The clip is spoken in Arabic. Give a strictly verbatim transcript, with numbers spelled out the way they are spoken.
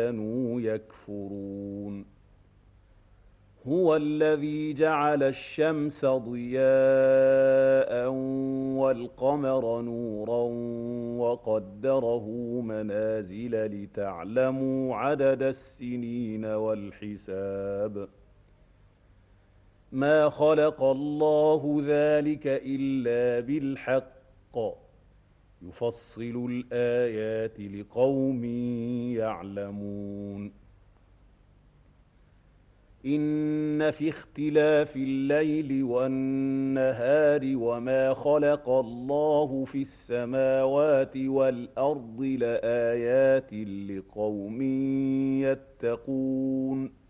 كانوا يكفرون هو الذي جعل الشمس ضياء والقمر نورا وقدره منازل لتعلموا عدد السنين والحساب ما خلق الله ذلك إلا بالحق يفصل الآيات لقوم يعلمون إن في اختلاف الليل والنهار وما خلق الله في السماوات والأرض لآيات لقوم يتقون